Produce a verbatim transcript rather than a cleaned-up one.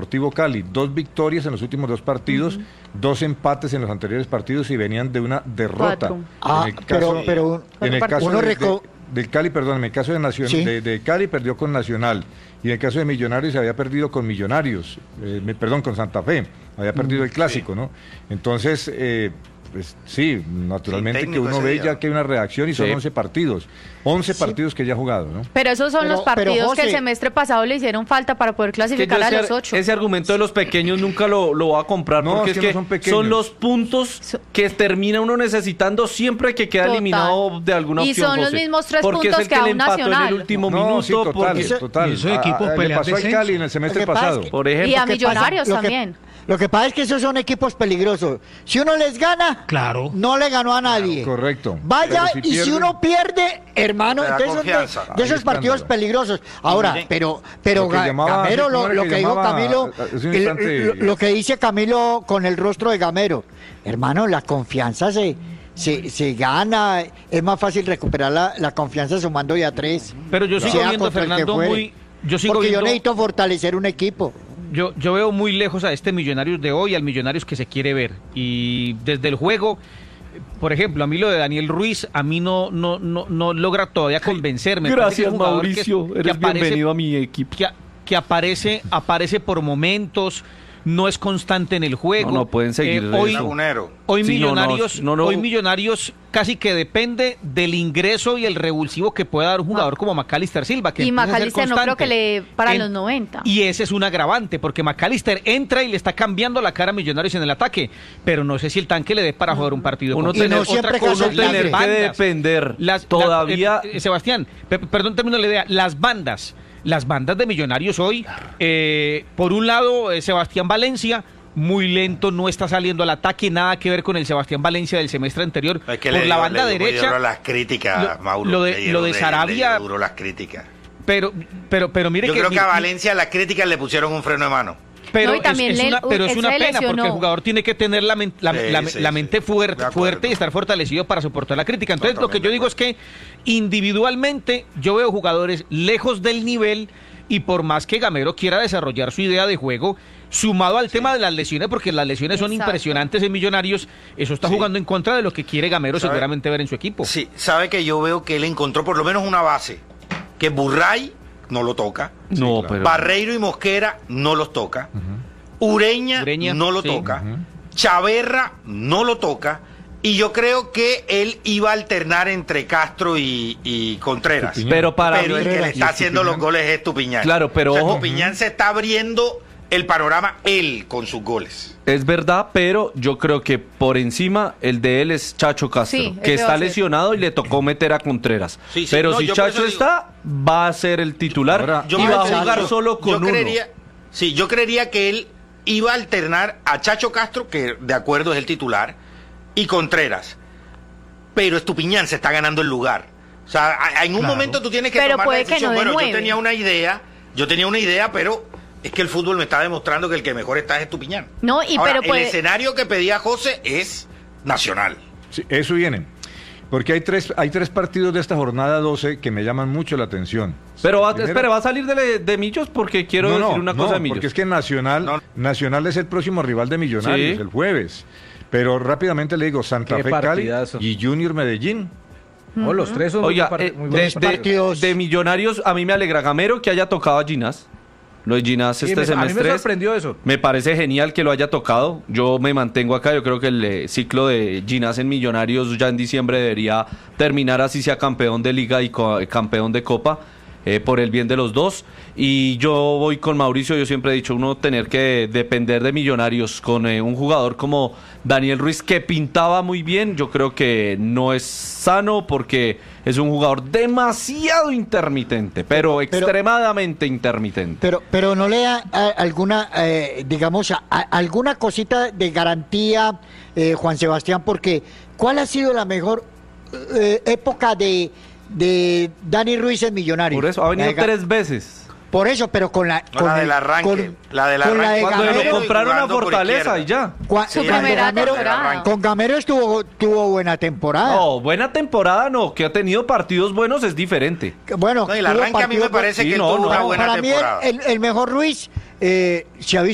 Deportivo Cali, dos victorias en los últimos dos partidos, uh-huh. dos empates en los anteriores partidos y venían de una derrota. Cuatro. Ah, en el caso, pero, pero en el caso uno de, reco- de, del Cali, perdón, en el caso de, Nacion- ¿Sí? de, de Cali perdió con Nacional, y en el caso de Millonarios se había perdido con Millonarios, eh, me, perdón, con Santa Fe, había perdido uh-huh. el clásico, sí. ¿no? Entonces, eh, pues sí, naturalmente sí, que uno ve día. ya que hay una reacción y son sí. once partidos, once sí. partidos que ya ha jugado, ¿no? Pero esos son pero, los partidos pero, José, que el semestre pasado le hicieron falta para poder clasificar es que a los ocho. Ese argumento de los pequeños nunca lo, lo va a comprar, no, porque es que, es que no son, son los puntos que termina uno necesitando siempre que queda total. eliminado de alguna y opción, Y son José, los mismos tres porque puntos es el que, que a le un empató Nacional. en el último no, minuto. Sí, total, porque total. Y esos equipos a, a, le pasó al Cali en el semestre pasado. Que, por ejemplo. Y a Millonarios pasa, también. Lo que, lo que pasa es que esos son equipos peligrosos. Si uno les gana, claro. no le ganó a nadie. Claro, correcto. Vaya, si y pierde, si uno pierde, hermano, entonces son de, de esos partidos peligrosos. Ahora, pero pero lo llamaba, Gamero, lo, lo que, que dijo Camilo, instante, lo, lo que dice Camilo con el rostro de Gamero, hermano, la confianza se... Se, se gana, es más fácil recuperar la, la confianza sumando ya tres. Pero yo sigo viendo, Fernando, muy... Yo sigo porque viendo, yo necesito fortalecer un equipo. Yo, yo veo muy lejos a este Millonarios de hoy, al Millonarios que se quiere ver. Y desde el juego, por ejemplo, a mí lo de Daniel Ruiz, a mí no, no, no, no logra todavía convencerme. Gracias, Mauricio, que, que eres aparece, bienvenido a mi equipo. Que, que aparece, aparece por momentos... No es constante en el juego. No, no pueden seguir. Eh, hoy, hoy, sí, millonarios, no, no, no, no. hoy Millonarios casi que depende del ingreso y el revulsivo que pueda dar un jugador como Macalister Silva. Que y Macalister no creo que le para en, los noventa. Y ese es un agravante, porque Macalister entra y le está cambiando la cara a Millonarios en el ataque. Pero no sé si el tanque le dé para jugar un partido. Uno tener, no otra cosa, uno tener que depender. Las, todavía. La, eh, Sebastián, pe, perdón, termino la idea. Las bandas. Las bandas de Millonarios hoy, eh, por un lado, eh, Sebastián Valencia, muy lento, no está saliendo al ataque, nada que ver con el Sebastián Valencia del semestre anterior. Es que por le la dio, banda le derecha. Duro las críticas, lo, Mauro. Lo de, lo de Sarabia. Duro las críticas. Pero, pero, pero mire Yo que. creo mi, que a Valencia las críticas le pusieron un freno de mano. Pero no, y también es, es le, una, pero es una pena lesionó. porque el jugador tiene que tener la, men, la, sí, la, sí, la sí. mente fuerte, fuerte y estar fortalecido para soportar la crítica. Entonces, Totalmente lo que yo digo es que individualmente yo veo jugadores lejos del nivel y por más que Gamero quiera desarrollar su idea de juego, sumado al sí. tema de las lesiones, porque las lesiones son Exacto. impresionantes en Millonarios, eso está sí. jugando en contra de lo que quiere Gamero ¿Sabe? seguramente ver en su equipo. Sí, sabe que yo veo que él encontró por lo menos una base, que Burray no lo toca, no, sí, claro. pero... Barreiro y Mosquera no los toca, uh-huh. Ureña, Ureña no lo sí. toca, uh-huh. Chaverra no lo toca, y yo creo que él iba a alternar entre Castro y, y Contreras. Estupiñán. Pero para pero mí... el que le está haciendo Estupiñán. los goles es Estupiñán. Claro, pero... O sea, ojo. Estupiñán uh-huh. se está abriendo el panorama él con sus goles. Es verdad, pero yo creo que por encima el de él es Chacho Castro, sí, que está lesionado y le tocó meter a Contreras. Sí, sí, pero no, si Chacho está, digo, va a ser el titular Ahora, y va a jugar Chacho, solo con yo creería, uno. Sí, yo creería que él iba a alternar a Chacho Castro, que de acuerdo es el titular, y Contreras. Pero Estupiñán se está ganando el lugar. O sea, en un claro. momento tú tienes que pero tomar la decisión. No bueno, demueve. yo tenía una idea, yo tenía una idea, pero es que el fútbol me está demostrando que el que mejor está es Estupiñán. No, y Ahora, pero puede... el escenario que pedía José es Nacional. Sí, eso viene. Porque hay tres, hay tres partidos de esta jornada doce que me llaman mucho la atención. Pero va, Primero, espere, ¿va a salir de, de Millos? Porque quiero no, decir una no, cosa de Millos. Porque es que Nacional, no. Nacional es el próximo rival de Millonarios, sí. el jueves. Pero rápidamente le digo, Santa Fe Cali y Junior Medellín. Uh-huh. Oh, los tres son Oiga, muy, eh, muy de, de, de Millonarios a mí me alegra Gamero que haya tocado a Ginás. Lo de Ginás este me, semestre. A mí me sorprendió eso. Me parece genial que lo haya tocado. Yo me mantengo acá. Yo creo que el eh, ciclo de Ginás en Millonarios ya en diciembre debería terminar, así sea campeón de Liga y co- campeón de Copa. Eh, por el bien de los dos. Y yo voy con Mauricio. Yo siempre he dicho, uno tener que depender de Millonarios con eh, un jugador como Daniel Ruiz, que pintaba muy bien, yo creo que no es sano, porque es un jugador demasiado intermitente, pero, pero extremadamente intermitente. Pero pero no le da a, alguna, eh, digamos, a, a, alguna cosita de garantía, eh, Juan Sebastián, porque ¿cuál ha sido la mejor eh, época de de Dani Ruiz en Millonarios? Por eso, ha venido la, tres veces. Por eso, pero con la... No, con la del el, arranque. Con, la del con arranque. La de Cuando Gamero, lo compraron a Fortaleza y ya. Cua, Su sí, primera Gamero, temporada. Con Gamero estuvo, tuvo buena temporada. No, buena temporada no. Que ha tenido partidos buenos es diferente. Bueno, no, y el arranque a mí me parece sí, que no, tuvo no, una buena para temporada. Para mí el, el, el mejor Ruiz eh, se ha visto